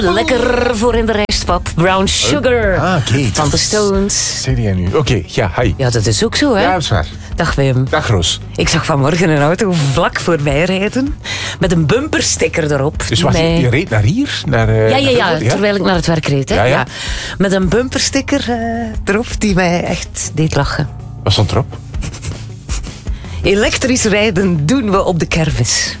Lekker voor in de rijstpap. Brown Sugar. Oké. Van de Stones. Zeg jij nu? Oké, ja, hi. Ja, dat is ook zo, hè? Ja, dat is waar. Dag Wim. Dag Roos. Ik zag vanmorgen een auto vlak voorbij rijden. Met een bumpersticker erop. Dus die wacht, mij... je reed naar hier? Ja, terwijl ik naar het werk reed. Hè? Ja. Met een bumpersticker erop die mij echt deed lachen. Wat stond erop? Elektrisch rijden doen we op de kermis.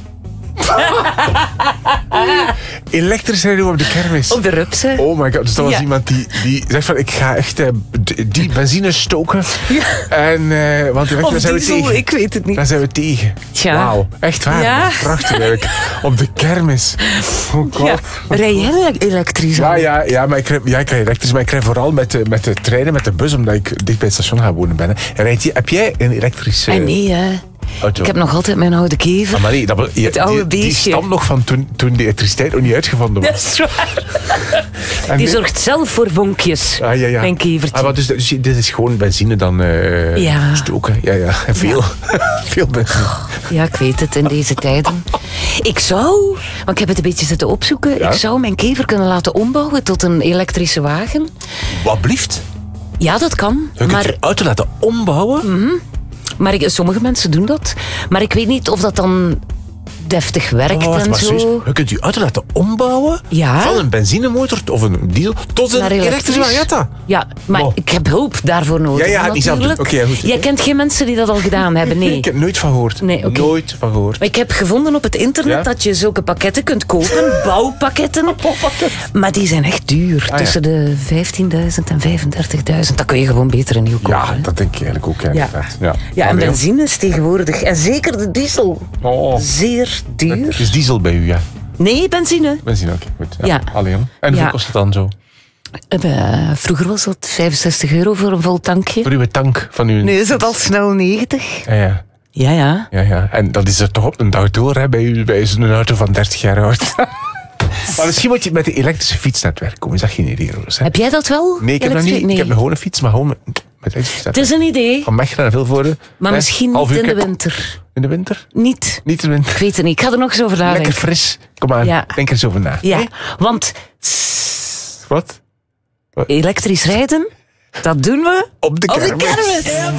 Elektrisch rijden op de kermis. Op de rups, hè? Oh my god, dus dat was Ja. iemand die zegt van, ik ga echt die benzine stoken. Ja. En, want daar Of zijn we diesel, tegen. ik weet het niet. Daar zijn we tegen. Tja. Wauw, echt waar. Ja. Prachtig eigenlijk. Op de kermis. Oh god. Ja. Rij jij elektrisch al? Ja, maar ik krijg elektrisch, maar ik krijg vooral met de treinen, met de bus, omdat ik dicht bij het station ga wonen ben. Hè. Heb jij een elektrische Nee, hè. auto? Ik heb nog altijd mijn oude kever. Maar nee, Het oude die beestje. stamt nog van toen de elektriciteit nog niet uitgevonden Dat was. is waar. En Die nu- zorgt zelf voor vonkjes. Ja. Mijn kevertje. Maar dus dit is gewoon benzine dan Ja. stoken. Ja. En veel. Veel benzine. Ja, ik weet het, in deze tijden. Ik zou, want ik heb het een beetje zitten opzoeken, Ja? ik zou mijn kever kunnen laten ombouwen tot een elektrische wagen. Wat blieft? Ja, dat kan. Je kunt je auto laten ombouwen. Maar sommige mensen doen dat. Maar ik weet niet of dat dan deftig werkt Wacht, en maar zo. serieus, je kunt je auto laten ombouwen Ja. van een benzinemotor of een diesel tot een Naar elektrische Toyota. Ja, maar Wow. ik heb hulp daarvoor nodig. Ja, niet zelf doen. natuurlijk. Oké, goed. Jij kent geen mensen die dat al gedaan hebben, nee. Ik heb nooit van gehoord. Nee, oké. Nooit van gehoord. Maar ik heb gevonden op het internet Ja? dat je zulke pakketten kunt kopen, bouwpakketten. Maar die zijn echt duur. ja. Tussen de 15.000 en 35.000. Dan kun je gewoon beter een nieuw kopen. Ja, dat denk ik eigenlijk ook. Ja. Inderdaad. Ja, Ja, en Maar benzine is tegenwoordig, en zeker de diesel, Oh. zeer duur. Het is diesel bij u, ja. Nee, benzine. Benzine, oké, goed. Ja. Allee, jong. En hoeveel Ja. kost het dan zo? Vroeger was dat €65 voor een vol tankje. Voor uw tank van uw... Nu is het al snel 90. Ja. Ja. En dat is er toch op een dag door, hè, bij zo'n auto van 30 jaar oud. Maar misschien moet je met de elektrische fiets naar het werk komen. Is dat geen idee, Roos? Hè? Heb jij dat wel? Nee, ik heb nog niet. Nee. Ik heb nog gewoon een fiets, maar gewoon met elektrische Het is een idee, Van Mechelen naar Vilvoorde. maar hè, misschien half niet in de uurtje. winter. In de winter? Niet. Niet in de winter. Ik weet het niet. Ik ga er nog eens over nadenken. Lekker fris. Kom aan, Ja. denk er eens over na. Ja, Hè? want Wat? elektrisch rijden, dat doen we Op de op de kermis. kermis.